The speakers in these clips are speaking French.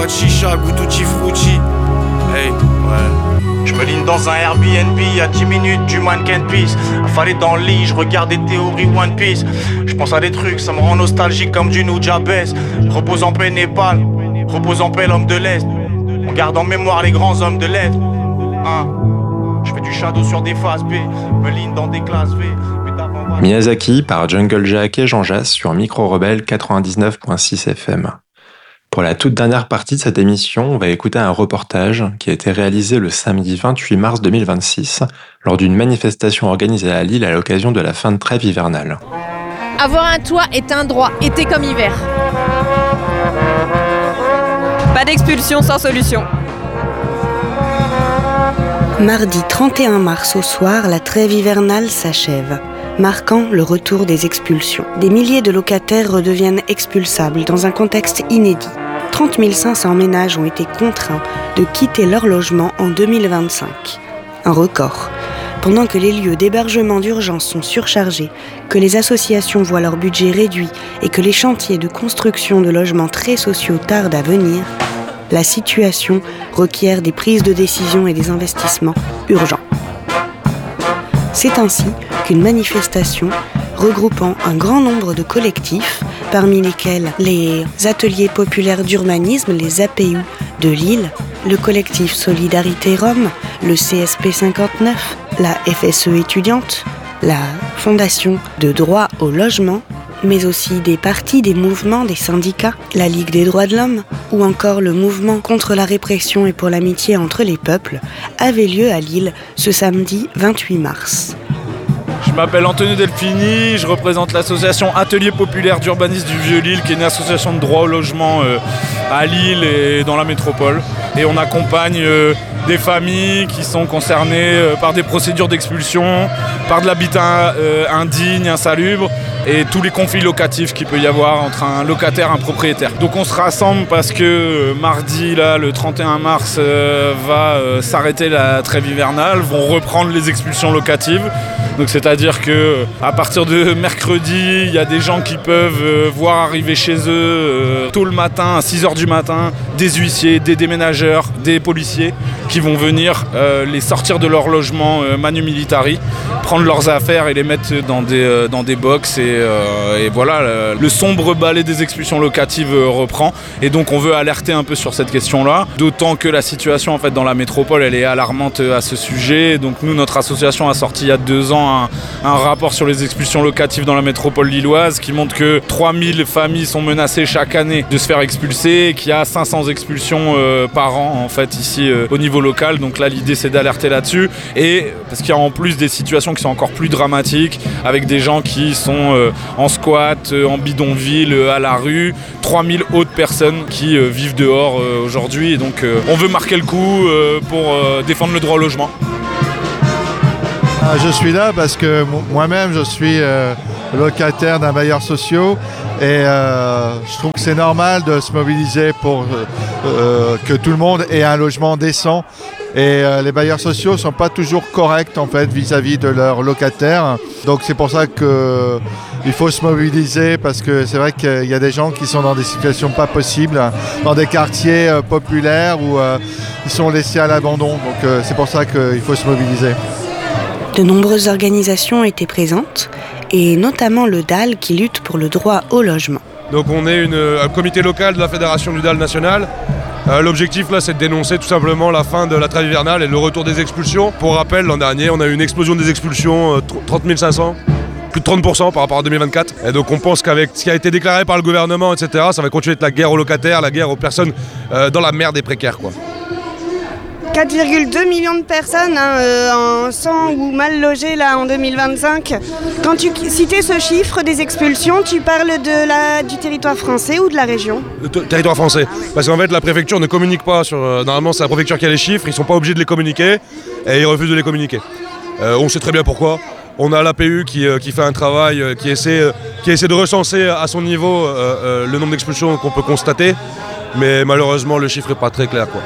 pas de chicha, goût tutti frutti. Hey, ouais. Je me ligne dans un Airbnb à 10 minutes du mannequin Peace. Affalé dans le lit, je regarde des théories One Piece. Je pense à des trucs, ça me rend nostalgique comme du Nujabes. Repose en paix Népal, repose en paix l'homme de l'Est. On garde en mémoire les grands hommes de lettres. Je fais du shadow sur des phases B, me ligne dans des classes V. Miyazaki par Jungle Jack et Jean Jass sur Micro Rebelle 99.6 FM. Pour la toute dernière partie de cette émission, on va écouter un reportage qui a été réalisé le samedi 28 mars 2026 lors d'une manifestation organisée à Lille à l'occasion de la fin de trêve hivernale. Avoir un toit est un droit, été comme hiver. Pas d'expulsion sans solution. Mardi 31 mars au soir, la trêve hivernale s'achève, marquant le retour des expulsions. Des milliers de locataires redeviennent expulsables dans un contexte inédit. 30 500 ménages ont été contraints de quitter leur logement en 2025. Un record. Pendant que les lieux d'hébergement d'urgence sont surchargés, que les associations voient leur budget réduit et que les chantiers de construction de logements très sociaux tardent à venir, la situation requiert des prises de décision et des investissements urgents. C'est ainsi qu'une manifestation regroupant un grand nombre de collectifs, parmi lesquels les ateliers populaires d'urbanisme, les APU de Lille, le collectif Solidarité Rome, le CSP 59, la FSE étudiante, la Fondation de droit au logement, mais aussi des partis, des mouvements, des syndicats, la Ligue des droits de l'homme ou encore le mouvement contre la répression et pour l'amitié entre les peuples, avait lieu à Lille ce samedi 28 mars. Je m'appelle Anthony Delfini, je représente l'association Atelier Populaire d'Urbanisme du Vieux-Lille, qui est une association de droit au logement à Lille et dans la métropole. Et on accompagne des familles qui sont concernées par des procédures d'expulsion, par de l'habitat indigne, insalubre, et tous les conflits locatifs qu'il peut y avoir entre un locataire et un propriétaire. Donc on se rassemble parce que mardi, là, le 31 mars, va s'arrêter la trêve hivernale, vont reprendre les expulsions locatives. Donc c'est-à-dire que à partir de mercredi, il y a des gens qui peuvent voir arriver chez eux tôt le matin, à 6h du matin, des huissiers, des déménageurs, des policiers qui vont venir les sortir de leur logement manu militari, prendre leurs affaires et les mettre dans des box et voilà, le sombre balai des expulsions locatives reprend et donc on veut alerter un peu sur cette question-là, d'autant que la situation en fait dans la métropole elle est alarmante à ce sujet. Donc nous, notre association a sorti il y a 2 ans un rapport sur les expulsions locatives dans la métropole lilloise qui montre que 3000 familles sont menacées chaque année de se faire expulser et qu'il y a 500 expulsions par an en fait ici au niveau local. Donc là l'idée c'est d'alerter là-dessus et parce qu'il y a en plus des situations qui sont encore plus dramatiques avec des gens qui sont en squat, en bidonville, à la rue, 3000 autres personnes qui vivent dehors aujourd'hui et donc on veut marquer le coup pour défendre le droit au logement. Je suis là parce que moi-même je suis locataire d'un bailleur social et je trouve que c'est normal de se mobiliser pour que tout le monde ait un logement décent et les bailleurs sociaux ne sont pas toujours corrects en fait vis-à-vis de leurs locataires. Donc c'est pour ça qu'il faut se mobiliser parce que c'est vrai qu'il y a des gens qui sont dans des situations pas possibles, dans des quartiers populaires où ils sont laissés à l'abandon. Donc c'est pour ça qu'il faut se mobiliser. De nombreuses organisations étaient présentes, et notamment le DAL qui lutte pour le droit au logement. Donc on est un comité local de la fédération du DAL national. L'objectif là c'est de dénoncer tout simplement la fin de la trêve hivernale et le retour des expulsions. Pour rappel, l'an dernier on a eu une explosion des expulsions, 30 500, plus de 30% par rapport à 2024. Et donc on pense qu'avec ce qui a été déclaré par le gouvernement, etc., ça va continuer d'être la guerre aux locataires, la guerre aux personnes dans la merde et précaires, quoi. 4,2 millions de personnes sans ou mal logées là, en 2025. Quand tu citais ce chiffre des expulsions, tu parles du territoire français ou de la région ? Territoire français. Parce qu'en fait, la préfecture ne communique pas sur... normalement, c'est la préfecture qui a les chiffres, ils ne sont pas obligés de les communiquer et ils refusent de les communiquer. On sait très bien pourquoi. On a l'APU qui fait un travail, qui essaie de recenser à son niveau le nombre d'expulsions qu'on peut constater. Mais malheureusement, le chiffre n'est pas très clair, quoi.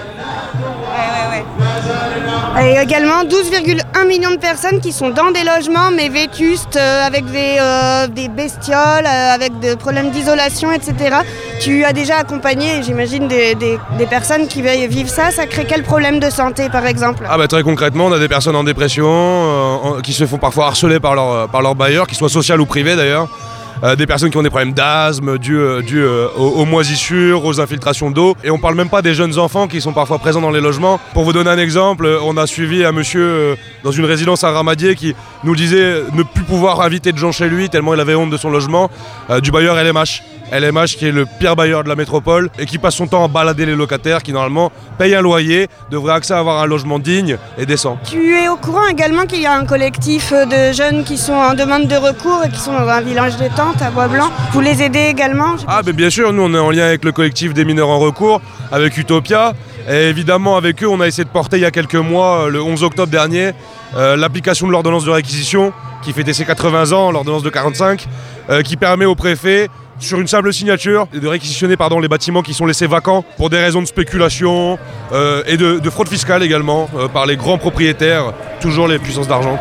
Et également 12,1 millions de personnes qui sont dans des logements mais vétustes avec des bestioles, avec des problèmes d'isolation, etc. Tu as déjà accompagné, j'imagine, des personnes qui vivent ça. Ça crée quel problème de santé, par exemple ? Très concrètement, on a des personnes en dépression qui se font parfois harceler par leur bailleur, qu'ils soient social ou privé d'ailleurs. Des personnes qui ont des problèmes d'asthme dus aux moisissures, aux infiltrations d'eau. Et on parle même pas des jeunes enfants qui sont parfois présents dans les logements. Pour vous donner un exemple, on a suivi un monsieur dans une résidence à Ramadier qui nous disait ne plus pouvoir inviter de gens chez lui tellement il avait honte de son logement, du bailleur LMH. LMH qui est le pire bailleur de la métropole et qui passe son temps à balader les locataires qui normalement payent un loyer, devraient accès à avoir un logement digne et décent. Tu es au courant également qu'il y a un collectif de jeunes qui sont en demande de recours et qui sont dans un village détente à Bois-Blanc. Vous les aidez également ? Bien sûr, nous on est en lien avec le collectif des mineurs en recours, avec Utopia. Et évidemment avec eux on a essayé de porter il y a quelques mois, le 11 octobre dernier, l'application de l'ordonnance de réquisition qui fêtait ses 80 ans, l'ordonnance de 45, qui permet au préfet sur une simple signature de réquisitionner les bâtiments qui sont laissés vacants pour des raisons de spéculation et de fraude fiscale également par les grands propriétaires, toujours les puissances d'argent.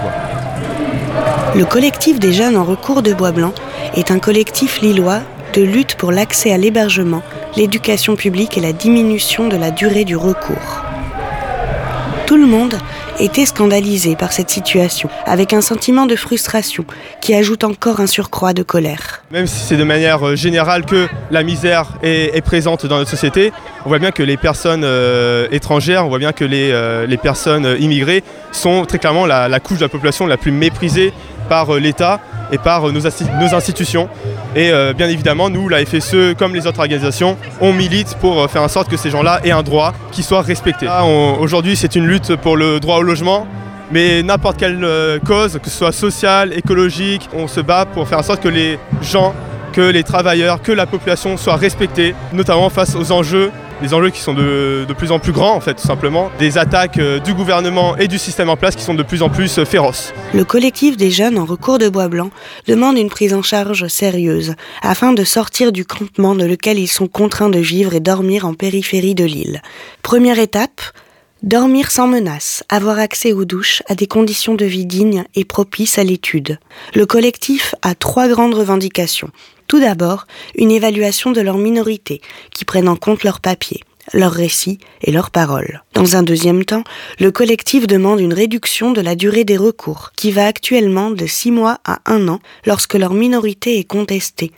Le collectif des jeunes en recours de Bois-Blanc est un collectif lillois de lutte pour l'accès à l'hébergement, l'éducation publique et la diminution de la durée du recours. Tout le monde était scandalisé par cette situation, avec un sentiment de frustration qui ajoute encore un surcroît de colère. Même si c'est de manière générale que la misère est présente dans notre société, on voit bien que les personnes étrangères, on voit bien que les personnes immigrées sont très clairement la couche de la population la plus méprisée par l'État et par nos institutions. Et bien évidemment, nous, la FSE, comme les autres organisations, on milite pour faire en sorte que ces gens-là aient un droit qui soit respecté. Aujourd'hui, c'est une lutte pour le droit au logement, mais n'importe quelle cause, que ce soit sociale, écologique, on se bat pour faire en sorte que les gens, que les travailleurs, que la population soient respectés, notamment face aux enjeux. Des enjeux qui sont de plus en plus grands, en fait, tout simplement. Des attaques du gouvernement et du système en place qui sont de plus en plus féroces. Le collectif des jeunes en recours de Bois-Blanc demande une prise en charge sérieuse afin de sortir du campement dans lequel ils sont contraints de vivre et dormir en périphérie de l'île. Première étape, dormir sans menace, avoir accès aux douches, à des conditions de vie dignes et propices à l'étude. Le collectif a 3 grandes revendications. Tout d'abord, une évaluation de leur minorité, qui prenne en compte leurs papiers, leurs récits et leurs paroles. Dans un deuxième temps, le collectif demande une réduction de la durée des recours, qui va actuellement de 6 mois à 1 an lorsque leur minorité est contestée.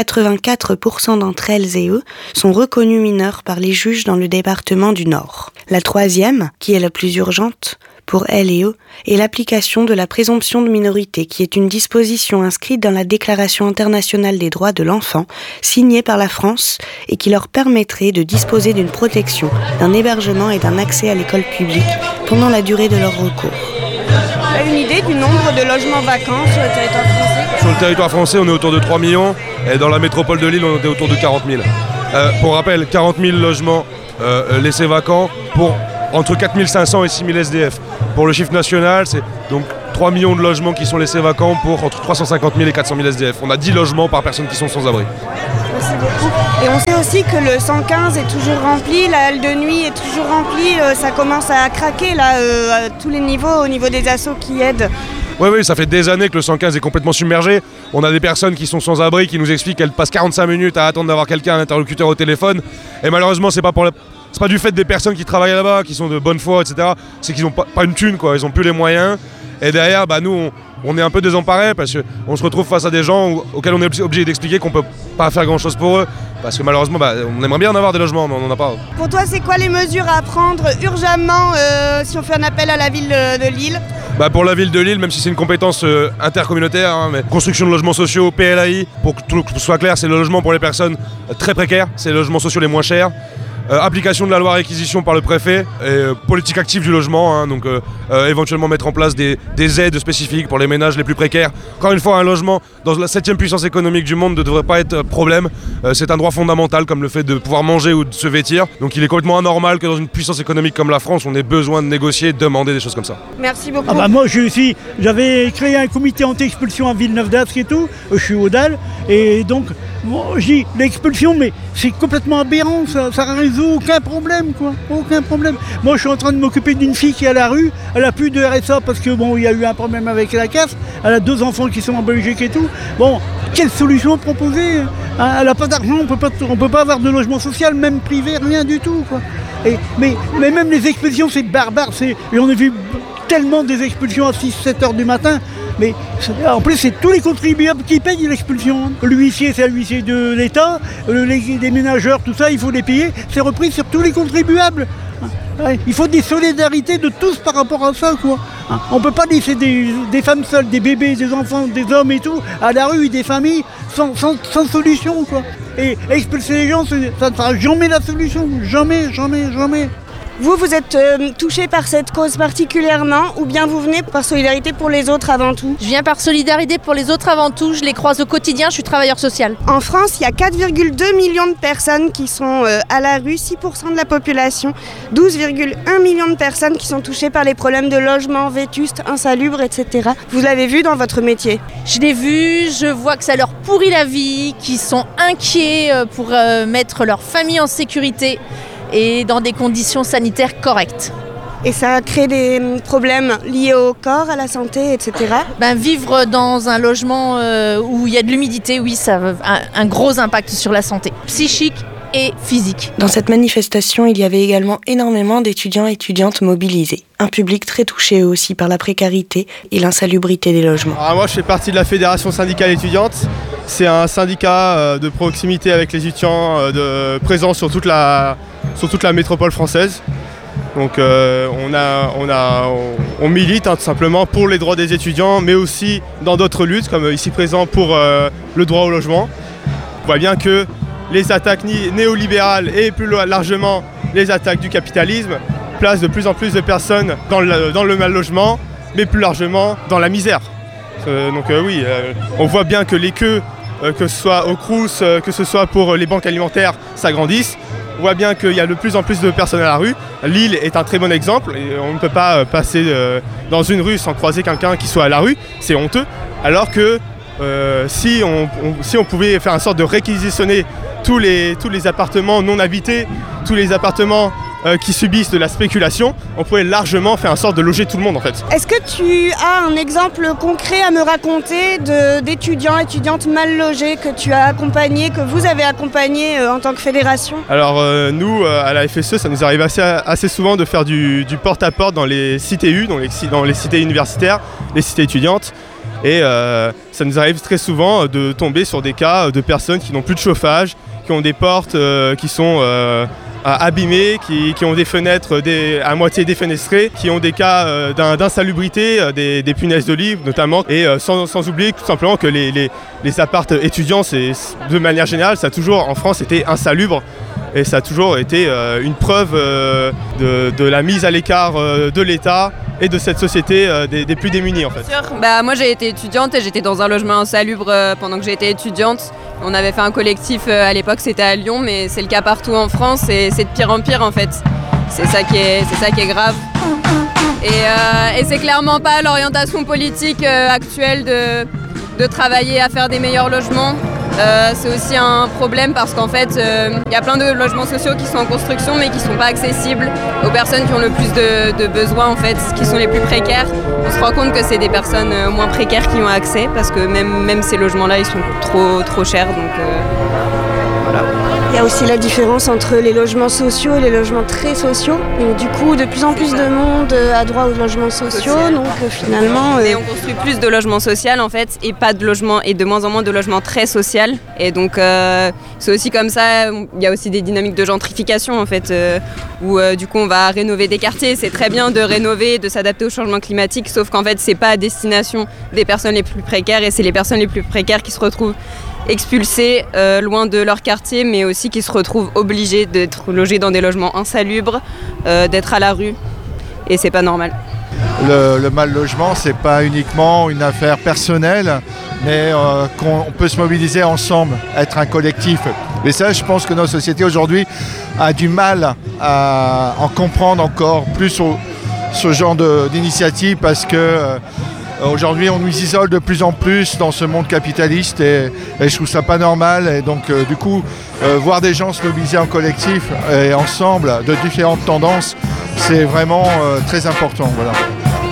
84% d'entre elles et eux sont reconnus mineurs par les juges dans le département du Nord. La troisième, qui est la plus urgente, pour elles et eux, est l'application de la présomption de minorité, qui est une disposition inscrite dans la Déclaration internationale des droits de l'enfant, signée par la France, et qui leur permettrait de disposer d'une protection, d'un hébergement et d'un accès à l'école publique pendant la durée de leur recours. Tu as une idée du nombre de logements vacants sur le territoire français ? Sur le territoire français, on est autour de 3 millions, et dans la métropole de Lille, on est autour de 40 000. Pour rappel, 40 000 logements laissés vacants pour entre 4 500 et 6 000 SDF. Pour le chiffre national, c'est donc 3 millions de logements qui sont laissés vacants pour entre 350 000 et 400 000 SDF. On a 10 logements par personne qui sont sans abri. Merci beaucoup. Et on sait aussi que le 115 est toujours rempli, la halle de nuit est toujours remplie, ça commence à craquer là, à tous les niveaux, au niveau des assos qui aident. Oui, ça fait des années que le 115 est complètement submergé. On a des personnes qui sont sans abri, qui nous expliquent qu'elles passent 45 minutes à attendre d'avoir quelqu'un, un interlocuteur au téléphone. Et malheureusement, c'est pas du fait des personnes qui travaillent là-bas, qui sont de bonne foi, etc. C'est qu'ils n'ont pas une thune, quoi. Ils n'ont plus les moyens. Et derrière, nous, on est un peu désemparés parce qu'on se retrouve face à des gens auxquels on est obligé d'expliquer qu'on ne peut pas faire grand-chose pour eux. Parce que malheureusement, on aimerait bien en avoir des logements, mais on n'en a pas. Pour toi, c'est quoi les mesures à prendre urgemment si on fait un appel à la ville de Lille ? Pour la ville de Lille, même si c'est une compétence intercommunautaire, mais construction de logements sociaux, PLAI, pour que tout soit clair, c'est le logement pour les personnes très précaires, c'est les logements sociaux les moins chers. Application de la loi réquisition par le préfet et politique active du logement, donc éventuellement mettre en place des aides spécifiques pour les ménages les plus précaires. Encore une fois, un logement dans la 7e puissance économique du monde ne devrait pas être problème. C'est un droit fondamental comme le fait de pouvoir manger ou de se vêtir. Donc il est complètement anormal que dans une puissance économique comme la France, on ait besoin de négocier, de demander des choses comme ça. Merci beaucoup. Moi j'avais créé un comité anti-expulsion à Villeneuve-d'Ascq et tout, je suis au DAL, et donc je dis l'expulsion, mais c'est complètement aberrant, ça résout aucun problème, quoi, aucun problème. Moi je suis en train de m'occuper d'une fille qui est à la rue, elle a plus de RSA parce que il y a eu un problème avec la casse, elle a 2 enfants qui sont en Belgique et tout. quelle solution proposer? Elle n'a pas d'argent, on peut pas avoir de logement social, même privé, rien du tout, quoi. Mais même les expulsions, c'est barbare. Et on a vu tellement des expulsions à 6-7 heures du matin. Mais en plus, c'est tous les contribuables qui payent l'expulsion. L'huissier, c'est l'huissier de l'État. Les déménageurs, tout ça, il faut les payer. C'est repris sur tous les contribuables. Il faut des solidarités de tous par rapport à ça, quoi. On ne peut pas laisser des femmes seules, des bébés, des enfants, des hommes et tout, à la rue, des familles, sans solution, quoi. Et expulser les gens, ça ne sera jamais la solution. Jamais, jamais, jamais. Vous êtes touché par cette cause particulièrement ou bien vous venez par solidarité pour les autres avant tout? Je viens par solidarité pour les autres avant tout, je les croise au quotidien, je suis travailleur social. En France, il y a 4,2 millions de personnes qui sont à la rue, 6% de la population, 12,1 millions de personnes qui sont touchées par les problèmes de logement, vétustes, insalubres, etc. Vous l'avez vu dans votre métier? Je l'ai vu, je vois que ça leur pourrit la vie, qu'ils sont inquiets pour mettre leur famille en sécurité et dans des conditions sanitaires correctes. Et ça crée des problèmes liés au corps, à la santé, etc. Vivre dans un logement où il y a de l'humidité, oui, ça a un gros impact sur la santé psychique et physique. Dans cette manifestation, il y avait également énormément d'étudiants et étudiantes mobilisés. Un public très touché aussi par la précarité et l'insalubrité des logements. Alors moi, je fais partie de la Fédération syndicale étudiante. C'est un syndicat de proximité avec les étudiants, présent sur toute la métropole française. Donc on milite tout simplement pour les droits des étudiants, mais aussi dans d'autres luttes, comme ici présent pour le droit au logement. On voit bien que les attaques néolibérales et plus largement les attaques du capitalisme placent de plus en plus de personnes dans le mal logement, mais plus largement dans la misère. On voit bien que les queues, que ce soit au Crous, que ce soit pour les banques alimentaires, s'agrandissent. On voit bien qu'il y a de plus en plus de personnes à la rue. Lille est un très bon exemple. Et on ne peut pas passer dans une rue sans croiser quelqu'un qui soit à la rue. C'est honteux. Alors que si on pouvait faire en sorte de réquisitionner tous les appartements non habités, tous les appartements qui subissent de la spéculation, on pourrait largement faire en sorte de loger tout le monde en fait. Est-ce que tu as un exemple concret à me raconter d'étudiants, étudiantes mal logés que tu as accompagnés, que vous avez accompagnés en tant que fédération? Alors nous, à la FSE, ça nous arrive assez souvent de faire du porte-à-porte dans les CTU, dans les cités universitaires, les cités étudiantes. Et ça nous arrive très souvent de tomber sur des cas de personnes qui n'ont plus de chauffage, qui ont des portes qui sont abîmées, qui ont des fenêtres à moitié défenestrées, qui ont des cas d'insalubrité, des punaises de lit notamment. Et sans oublier tout simplement que les appartes étudiants, de manière générale, ça a toujours en France été insalubre. Et ça a toujours été une preuve de la mise à l'écart de l'État et de cette société des plus démunis en fait. Moi j'ai été étudiante et j'étais dans un logement insalubre pendant que j'étais étudiante. On avait fait un collectif à l'époque, c'était à Lyon, mais c'est le cas partout en France et c'est de pire en pire en fait. C'est ça qui est grave. Et c'est clairement pas l'orientation politique actuelle de travailler à faire des meilleurs logements. C'est aussi un problème parce qu'en fait, il y a plein de logements sociaux qui sont en construction mais qui ne sont pas accessibles aux personnes qui ont le plus de besoins en fait, qui sont les plus précaires. On se rend compte que c'est des personnes moins précaires qui ont accès parce que même ces logements-là, ils sont trop chers. Donc, voilà. Il y a aussi la différence entre les logements sociaux et les logements très sociaux. Et du coup, de plus en plus de monde a droit aux logements sociaux. Donc finalement... Et on construit plus de logements sociaux en fait, et pas de logements, et de moins en moins de logements très sociaux. Et donc c'est aussi comme ça, il y a aussi des dynamiques de gentrification en fait, où du coup on va rénover des quartiers. C'est très bien de rénover, de s'adapter au changement climatique, sauf qu'en fait c'est pas à destination des personnes les plus précaires, et c'est les personnes les plus précaires qui se retrouvent expulsés loin de leur quartier, mais aussi qui se retrouvent obligés d'être logés dans des logements insalubres, d'être à la rue, et c'est pas normal. Le mal logement, c'est pas uniquement une affaire personnelle, mais qu'on peut se mobiliser ensemble, être un collectif. Et ça, je pense que notre société aujourd'hui a du mal à en comprendre encore plus ce genre d'initiative, parce que aujourd'hui, on nous isole de plus en plus dans ce monde capitaliste et je trouve ça pas normal. Et donc, du coup, voir des gens se mobiliser en collectif et ensemble de différentes tendances, c'est vraiment très important. Voilà.